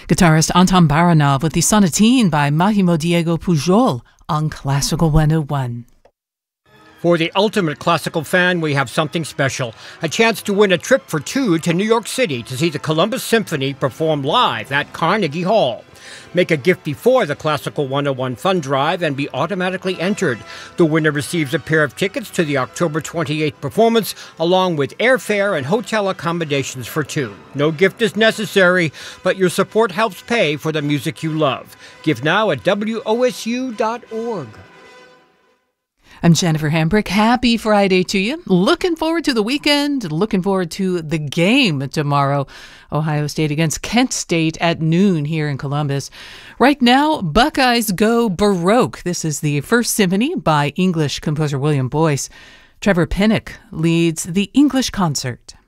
Guitarist Anton Baranov with the Sonatine by Máximo Diego Pujol on Classical 101. For the ultimate classical fan, we have something special. A chance to win a trip for two to New York City to see the Columbus Symphony perform live at Carnegie Hall. Make a gift before the Classical 101 Fund Drive and be automatically entered. The winner receives a pair of tickets to the October 28th performance, along with airfare and hotel accommodations for two. No gift is necessary, but your support helps pay for the music you love. Give now at wosu.org. I'm Jennifer Hambrick. Happy Friday to you. Looking forward to the weekend. Looking forward to the game tomorrow. Ohio State against Kent State at noon here in Columbus. Right now, Buckeyes go Baroque. This is the first symphony by English composer William Boyce. Trevor Pinnock leads the English concert.